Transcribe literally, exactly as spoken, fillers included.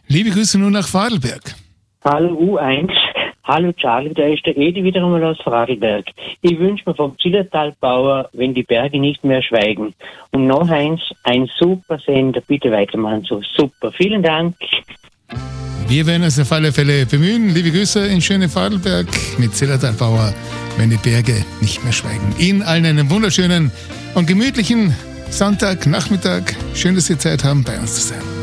Liebe Grüße nur nach Vorarlberg. Hallo U eins, hallo Charlie, da ist der Edi wieder einmal aus Vorarlberg. Ich wünsche mir vom Zillertalbauer, wenn die Berge nicht mehr schweigen. Und noch eins, ein super Sender, bitte weitermachen so. Super, vielen Dank. Wir werden uns auf alle Fälle bemühen. Liebe Grüße in schöne Vorarlberg mit Zillertalbauer, wenn die Berge nicht mehr schweigen. Ihnen allen einen wunderschönen und gemütlichen Sonntagnachmittag. Schön, dass Sie Zeit haben, bei uns zu sein.